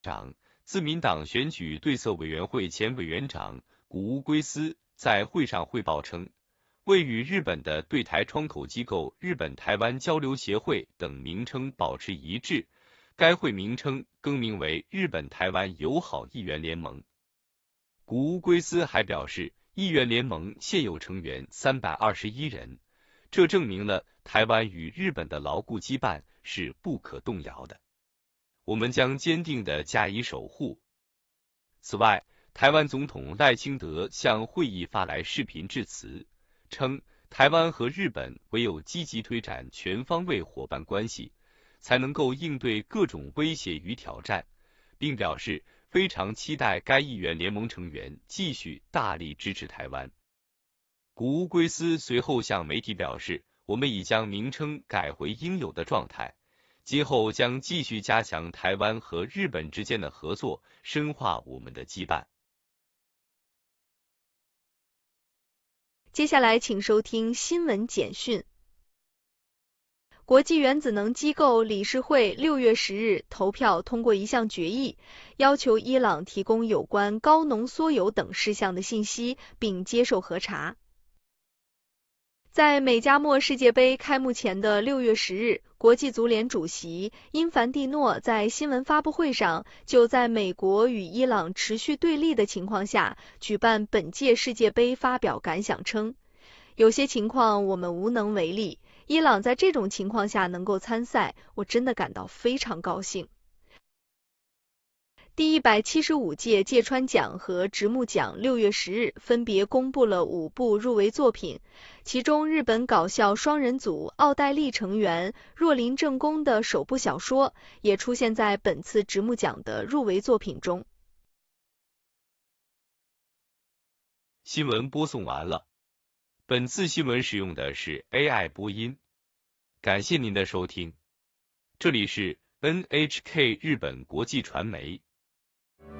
长、自民党选举对策委员会前委员长谷乌圭司在会上汇报称，为与日本的对台窗口机构日本台湾交流协会等名称保持一致，该会名称更名为日本台湾友好议员联盟。谷乌圭司还表示，议员联盟现有成员321人，这证明了台湾与日本的牢固羁绊是不可动摇的。我们将坚定地加以守护。此外，台湾总统赖清德向会议发来视频致辞，称台湾和日本唯有积极推展全方位伙伴关系，才能够应对各种威胁与挑战，并表示非常期待该议员联盟成员继续大力支持台湾。谷乌圭司随后向媒体表示，我们已将名称改回应有的状态，今后将继续加强台湾和日本之间的合作，深化我们的羁绊。 接下来请收听新闻简讯。国际原子能机构理事会6月10日投票通过一项决议，要求伊朗提供有关高浓缩铀等事项的信息，并接受核查。在美加墨世界杯开幕前的6月10日，国际足联主席因凡蒂诺在新闻发布会上就在美国与伊朗持续对立的情况下举办本届世界杯发表感想称，有些情况我们无能为力，伊朗在这种情况下能够参赛，我真的感到非常高兴。第175届芥川奖和直木奖6月10日分别公布了5部入围作品，其中日本搞笑双人组奥黛丽成员若林正宫的首部小说也出现在本次直木奖的入围作品中。 新闻播送完了，本次新闻使用的是 AI 播音，感谢您的收听，这里是 NHK 日本国际传媒。